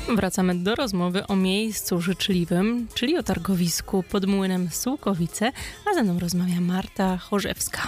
Wracamy do rozmowy o miejscu życzliwym, czyli o targowisku pod Młynem Sułkowice, a ze mną rozmawia Marta Chorzewska.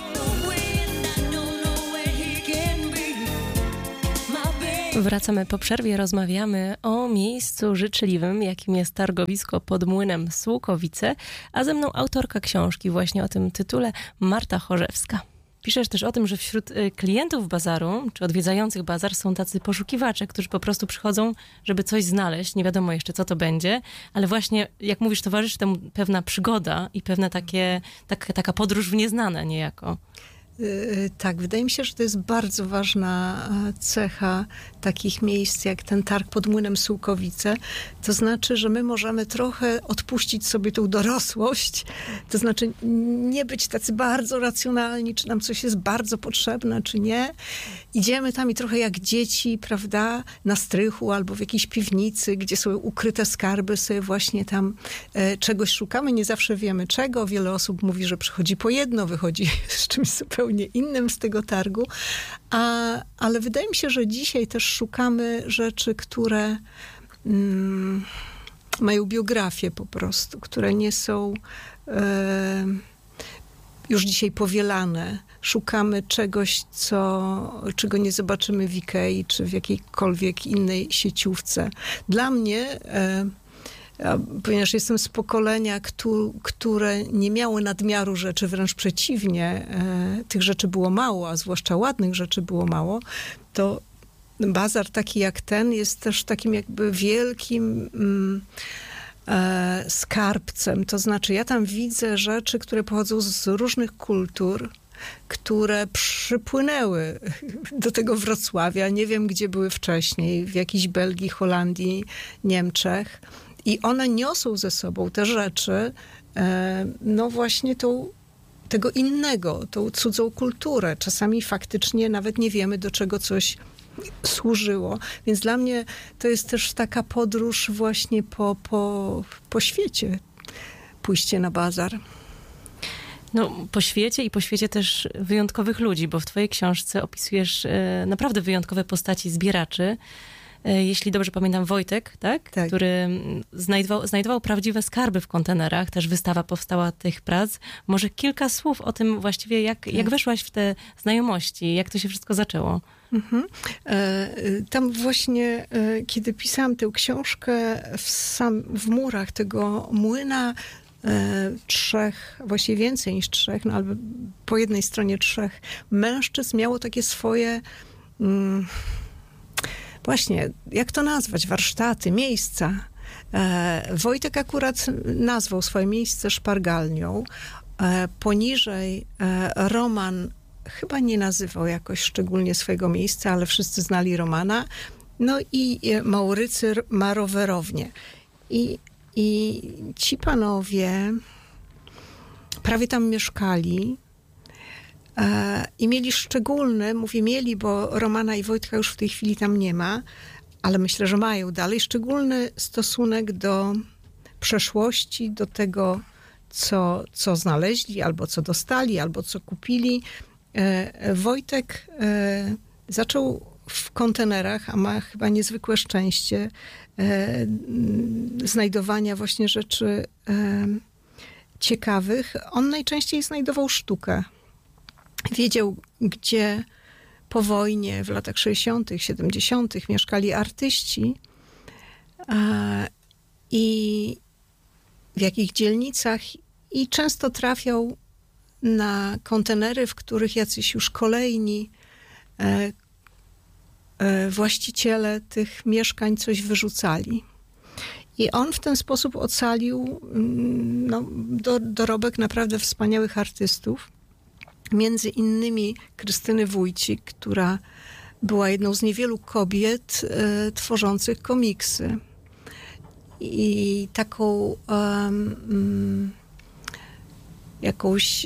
Wracamy po przerwie, rozmawiamy o miejscu życzliwym, jakim jest targowisko pod Młynem Sułkowice, a ze mną autorka książki właśnie o tym tytule, Marta Chorzewska. Piszesz też o tym, że wśród klientów bazaru, czy odwiedzających bazar są tacy poszukiwacze, którzy po prostu przychodzą, żeby coś znaleźć, nie wiadomo jeszcze co to będzie, ale właśnie, jak mówisz, towarzyszy temu pewna przygoda i pewna taka podróż w nieznane niejako. Tak, wydaje mi się, że to jest bardzo ważna cecha takich miejsc jak ten targ pod Młynem Sułkowice. To znaczy, że my możemy trochę odpuścić sobie tą dorosłość. To znaczy nie być tacy bardzo racjonalni, czy nam coś jest bardzo potrzebne, czy nie. Idziemy tam i trochę jak dzieci, prawda, na strychu albo w jakiejś piwnicy, gdzie są ukryte skarby, sobie właśnie tam czegoś szukamy. Nie zawsze wiemy czego. Wiele osób mówi, że przychodzi po jedno, wychodzi z czymś zupełnie innym z tego targu, ale wydaje mi się, że dzisiaj też szukamy rzeczy, które mają biografię po prostu, które nie są już dzisiaj powielane. Szukamy czegoś, czego nie zobaczymy w Ikei, czy w jakiejkolwiek innej sieciówce. Dla mnie ponieważ jestem z pokolenia, które nie miało nadmiaru rzeczy, wręcz przeciwnie, tych rzeczy było mało, a zwłaszcza ładnych rzeczy było mało, to bazar taki jak ten jest też takim jakby wielkim skarbcem. To znaczy ja tam widzę rzeczy, które pochodzą z różnych kultur, które przypłynęły do tego Wrocławia. Nie wiem, gdzie były wcześniej, w jakiejś Belgii, Holandii, Niemczech. I one niosą ze sobą te rzeczy, no właśnie tego innego, tą cudzą kulturę. Czasami faktycznie nawet nie wiemy, do czego coś służyło. Więc dla mnie to jest też taka podróż właśnie po świecie. Pójście na bazar. No, po świecie i po świecie też wyjątkowych ludzi, bo w twojej książce opisujesz naprawdę wyjątkowe postaci zbieraczy. Jeśli dobrze pamiętam, Wojtek, tak? Który znajdował prawdziwe skarby w kontenerach. Też wystawa powstała tych prac. Może kilka słów o tym właściwie, jak weszłaś w te znajomości, jak to się wszystko zaczęło? Mhm. Tam właśnie, kiedy pisałam tę książkę, w murach tego młyna trzech, właściwie więcej niż trzech, no albo po jednej stronie trzech mężczyzn miało takie swoje... Właśnie, jak to nazwać? Warsztaty, miejsca. Wojtek akurat nazwał swoje miejsce szpargalnią. Poniżej Roman chyba nie nazywał jakoś szczególnie swojego miejsca, ale wszyscy znali Romana. No i Maurycy ma rowerownię. I ci panowie prawie tam mieszkali. I mieli szczególny, mówię mieli, bo Romana i Wojtka już w tej chwili tam nie ma, ale myślę, że mają dalej szczególny stosunek do przeszłości, do tego, co znaleźli, albo co dostali, albo co kupili. Wojtek zaczął w kontenerach, a ma chyba niezwykłe szczęście znajdowania właśnie rzeczy ciekawych. On najczęściej znajdował sztukę. Wiedział, gdzie po wojnie w latach 60., 70. mieszkali artyści i w jakich dzielnicach i często trafiał na kontenery, w których jacyś już kolejni właściciele tych mieszkań coś wyrzucali. I on w ten sposób ocalił dorobek naprawdę wspaniałych artystów. Między innymi Krystyny Wójcik, która była jedną z niewielu kobiet tworzących komiksy. I taką jakąś...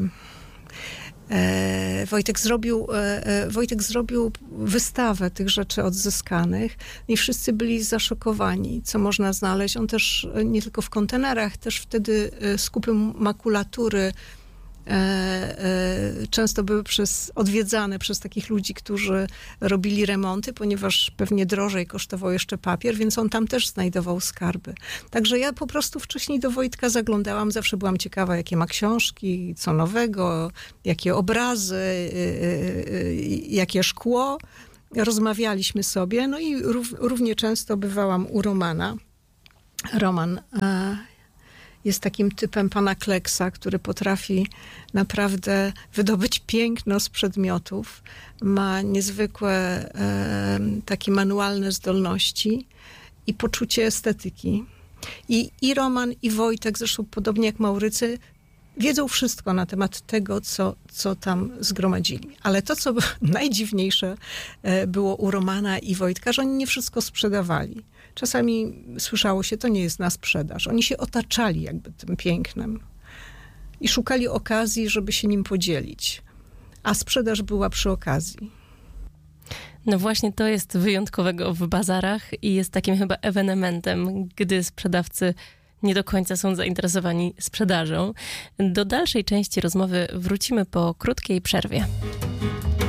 Wojtek zrobił wystawę tych rzeczy odzyskanych i wszyscy byli zaszokowani, co można znaleźć. On też nie tylko w kontenerach, też wtedy skupy makulatury często były odwiedzane przez takich ludzi, którzy robili remonty, ponieważ pewnie drożej kosztował jeszcze papier, więc on tam też znajdował skarby. Także ja po prostu wcześniej do Wojtka zaglądałam, zawsze byłam ciekawa, jakie ma książki, co nowego, jakie obrazy, jakie szkło. Rozmawialiśmy sobie, no i równie często bywałam u Romana. Roman jest takim typem pana Kleksa, który potrafi naprawdę wydobyć piękno z przedmiotów. Ma niezwykłe takie manualne zdolności i poczucie estetyki. I Roman, i Wojtek, zresztą podobnie jak Maurycy, wiedzą wszystko na temat tego, co tam zgromadzili. Ale to, co najdziwniejsze było u Romana i Wojtka, że oni nie wszystko sprzedawali. Czasami słyszało się, to nie jest na sprzedaż. Oni się otaczali jakby tym pięknem i szukali okazji, żeby się nim podzielić. A sprzedaż była przy okazji. No właśnie to jest wyjątkowego w bazarach i jest takim chyba ewenementem, gdy sprzedawcy nie do końca są zainteresowani sprzedażą. Do dalszej części rozmowy wrócimy po krótkiej przerwie.